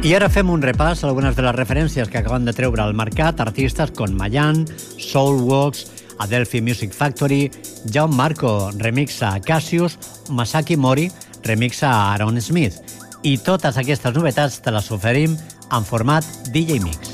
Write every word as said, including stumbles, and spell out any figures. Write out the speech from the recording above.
I ara fem un repàs a algunes de les referències que acaben de treure al mercat artistes com Mayan, Soulworks, Adelphi Music Factory, Jaume Marco remixa Cassius, Masaki Mori remixa Aaron Smith. I totes aquestes novetats te les oferim en format D J Mix.